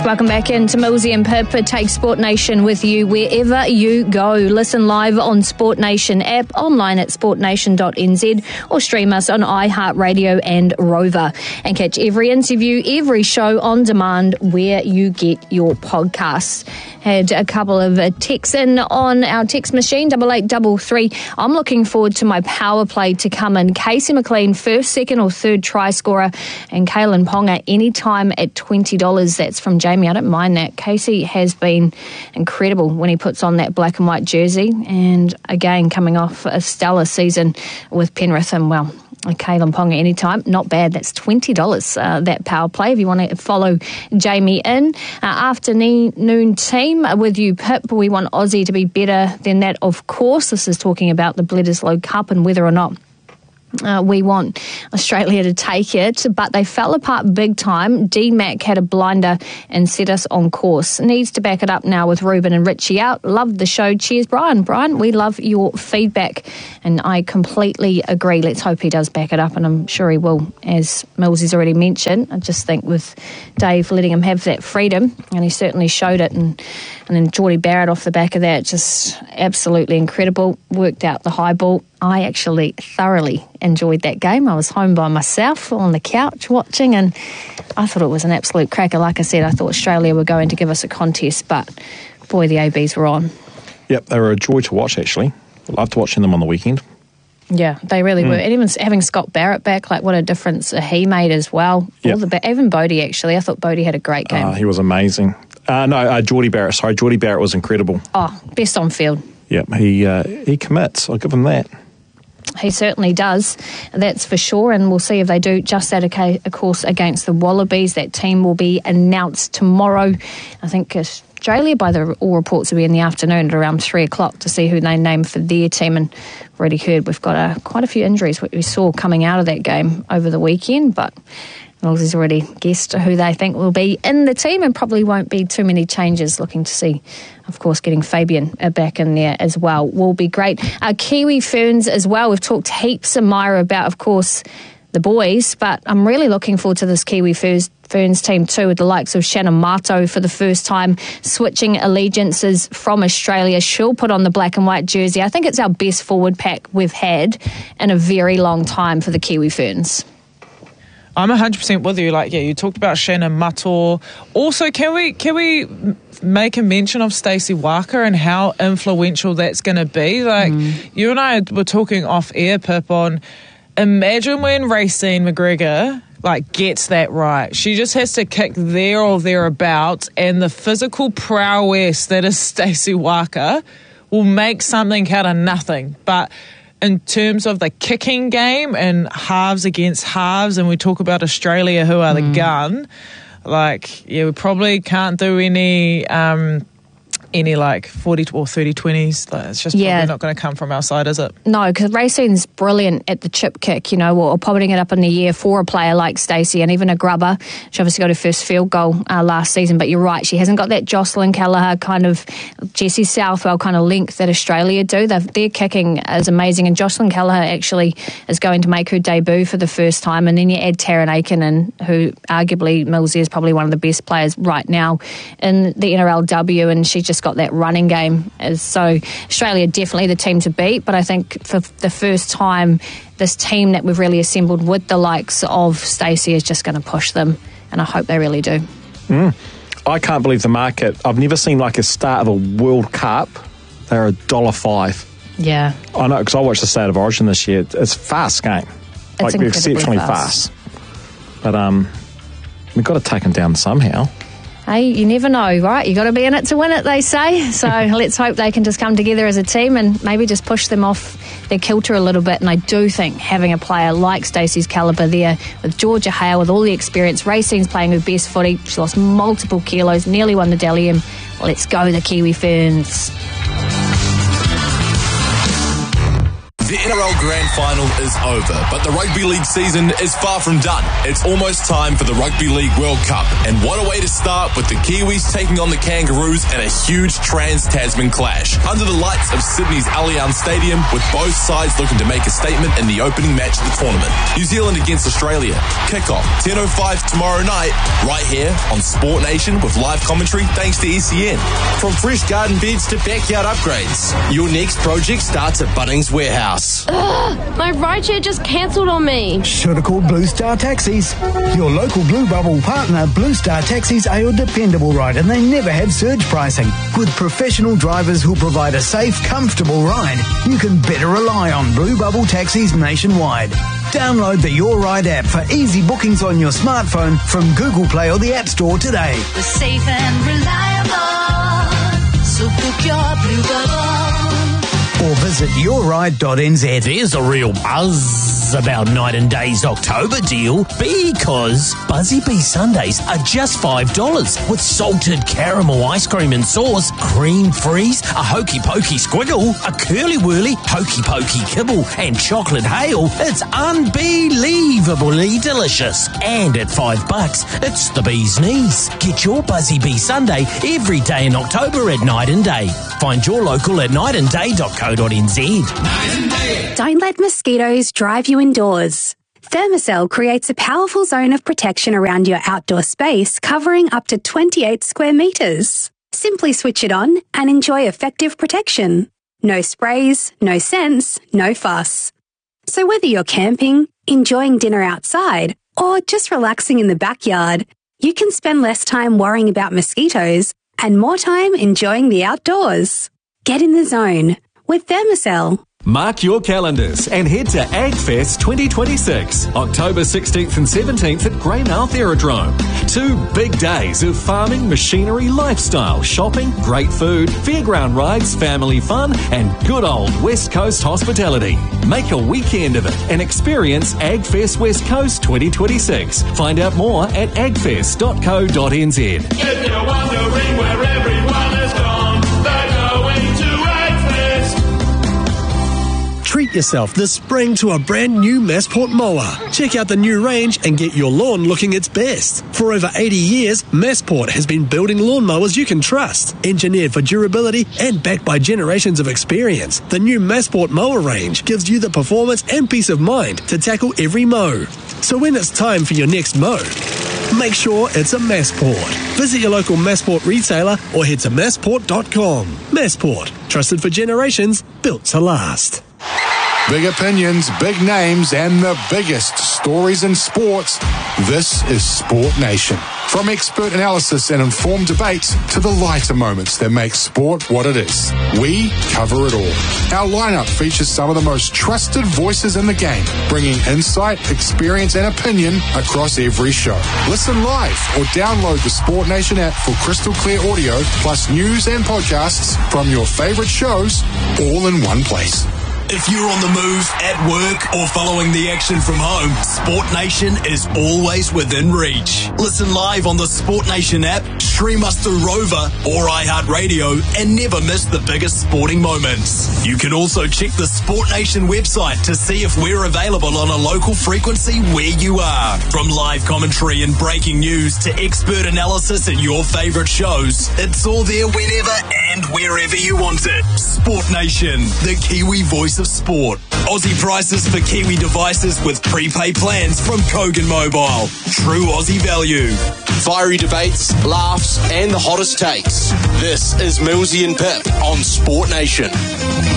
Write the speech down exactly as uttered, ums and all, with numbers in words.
Welcome back into Millsy and Pip. Take Sport Nation with you wherever you go. Listen live on Sport Nation app, online at sport nation dot n z, or stream us on iHeartRadio and Rover. And catch every interview, every show on demand where you get your podcasts. Had a couple of texts in on our text machine, double eight double three. I'm looking forward to my power play to come in. Casey McLean, first, second or third try scorer, and Kalen Ponga anytime at twenty dollars. That's from Jamie. I don't mind that. Casey has been incredible when he puts on that black and white jersey, and again coming off a stellar season with Penrith, and well, Kalen Ponga anytime, not bad. That's twenty dollars, uh, that power play, if you want to follow Jamie in. Uh, afternoon team with you, Pip. We want Aussie to be better than that, of course. This is talking about the Bledisloe Cup and whether or not Uh, we want Australia to take it, but they fell apart big time. D-Mac had a blinder and set us on course. Needs to back it up now with Ruben and Richie out. Loved the show. Cheers, Brian. Brian, we love your feedback, and I completely agree. Let's hope he does back it up, and I'm sure he will, as Mills has already mentioned. I just think with Dave letting him have that freedom, and he certainly showed it, and, and then Geordie Barrett off the back of that, just absolutely incredible. Worked out the high ball. I actually thoroughly enjoyed that game. I was home by myself on the couch watching, and I thought it was an absolute cracker. Like I said, I thought Australia were going to give us a contest, but boy, the A Bs were on. Yep, they were a joy to watch, actually. Loved watching them on the weekend. Yeah, they really mm. were. And even having Scott Barrett back, like what a difference he made as well. Yep. All the, even Bodie, actually. I thought Bodie had a great game. Uh, he was amazing. Uh, no, uh, Geordie Barrett, sorry. Geordie Barrett was incredible. Oh, best on field. Yep, he, uh, he commits. I'll give him that. He certainly does, that's for sure, and we'll see if they do just that, of course, against the Wallabies. That team will be announced tomorrow. I think Australia, by the all reports, will be in the afternoon at around three o'clock to see who they name for their team. And I've already heard we've got a, quite a few injuries, what we saw coming out of that game over the weekend, but Millsy's already guessed who they think will be in the team, and probably won't be too many changes. Looking to see, of course, getting Fabian back in there as well will be great. Uh, Kiwi Ferns as well. We've talked heaps, Amira, about, of course, the boys, but I'm really looking forward to this Kiwi Ferns, Ferns team too, with the likes of Shannon Mato for the first time switching allegiances from Australia. She'll put on the black and white jersey. I think it's our best forward pack we've had in a very long time for the Kiwi Ferns. I'm one hundred percent with you. Like, yeah, you talked about Shannon Mato. Also, can we can we make a mention of Stacey Walker and how influential that's going to be? Like, mm. you and I were talking off air, Pip, on imagine when Racine McGregor like gets that right. She just has to kick there or thereabouts, and the physical prowess that is Stacey Walker will make something out of nothing. But in terms of the kicking game and halves against halves, and we talk about Australia who are mm. the gun, like, yeah, we probably can't do any um, any like forty or thirty twenties. Like, it's just yeah. probably not going to come from our side, is it? No, because Racine's brilliant at the chip kick, you know, or, or putting it up in the air for a player like Stacey, and even a grubber. She obviously got her first field goal uh, last season, but you're right, she hasn't got that Jocelyn Kelleher kind of, Jessie Southwell kind of length that Australia do. They've, their kicking is amazing, and Jocelyn Kelleher actually is going to make her debut for the first time, and then you add Taryn Aiken in, who arguably Millsy is probably one of the best players right now in the N R L W, and she just got that running game. So Australia definitely the team to beat, but I think for the first time this team that we've really assembled with the likes of Stacey is just going to push them, and I hope they really do. Mm. I can't believe the market. I've never seen like a start of a World Cup. They're a dollar five. Yeah. I know, because I watched the State of Origin this year. It's a fast game. It's like exceptionally fast. fast. But um, we've got to take them down somehow. Hey, you never know, right? You got to be in it to win it, they say. So let's hope they can just come together as a team and maybe just push them off their kilter a little bit. And I do think having a player like Stacey's calibre there, with Georgia Hale, with all the experience, Racine's playing her best footy. She lost multiple kilos, nearly won the Dally M. Let's go, the Kiwi Ferns. The N R L Grand Final is over, but the Rugby League season is far from done. It's almost time for the Rugby League World Cup, and what a way to start with the Kiwis taking on the Kangaroos in a huge Trans-Tasman clash under the lights of Sydney's Allianz Stadium, with both sides looking to make a statement in the opening match of the tournament. New Zealand against Australia. Kick-off ten oh five tomorrow night, right here on Sport Nation with live commentary thanks to S E N. From fresh garden beds to backyard upgrades, your next project starts at Bunnings Warehouse. Ugh, my rideshare just cancelled on me. Should have called Blue Star Taxis. Your local Blue Bubble partner, Blue Star Taxis, are your dependable ride, and they never have surge pricing. With professional drivers who'll provide a safe, comfortable ride, you can better rely on Blue Bubble Taxis nationwide. Download the Your Ride app for easy bookings on your smartphone from Google Play or the App Store today. We're safe and reliable, so book your Blue Bubble. Or visit your ride dot n z. There's a real buzz about Night and Day's October deal because Buzzy Bee Sundays are just five dollars with salted caramel ice cream and sauce, cream freeze, a hokey pokey squiggle, a curly whirly hokey pokey kibble, and chocolate hail. It's unbelievably delicious. And at five bucks, it's the bee's knees. Get your Buzzy Bee Sunday every day in October at Night and Day. Find your local at night and day dot co dot n z. Don't let mosquitoes drive you indoors. Thermacell creates a powerful zone of protection around your outdoor space, covering up to twenty-eight square metres. Simply switch it on and enjoy effective protection. No sprays, no scents, no fuss. So whether you're camping, enjoying dinner outside, or just relaxing in the backyard, you can spend less time worrying about mosquitoes and more time enjoying the outdoors. Get in the zone with Thermacell. Mark your calendars and head to AgFest twenty twenty-six, October sixteenth and seventeenth at Greymouth Aerodrome. Two big days of farming, machinery, lifestyle, shopping, great food, fairground rides, family fun, and good old West Coast hospitality. Make a weekend of it and experience AgFest West Coast twenty twenty-six. Find out more at agfest dot co dot n z. If you're wondering where everyone has gone, they're going to Treat yourself this spring to a brand new Massport mower. Check out the new range and get your lawn looking its best. For over eighty years, Massport has been building lawnmowers you can trust. Engineered for durability and backed by generations of experience, the new Massport mower range gives you the performance and peace of mind to tackle every mow. So when it's time for your next mow, make sure it's a Massport. Visit your local Massport retailer or head to massport dot com. Massport, trusted for generations, built to last. Big opinions, big names, and the biggest stories in sports. This is Sport Nation. From expert analysis and informed debates to the lighter moments that make sport what it is, we cover it all. Our lineup features some of the most trusted voices in the game, bringing insight, experience, and opinion across every show. Listen live or download the Sport Nation app for crystal clear audio, plus news and podcasts from your favorite shows, all in one place. If you're on the move, at work, or following the action from home, Sport Nation is always within reach. Listen live on the Sport Nation app, stream us through Rover or iHeartRadio, and never miss the biggest sporting moments. You can also check the Sport Nation website to see if we're available on a local frequency where you are. From live commentary and breaking news to expert analysis and your favourite shows, it's all there whenever and wherever you want it. Sport Nation, the Kiwi voice of sport. Aussie prices for Kiwi devices with prepaid plans from Kogan Mobile. True Aussie value. Fiery debates, laughs, and the hottest takes. This is Millsy and Pip on Sport Nation.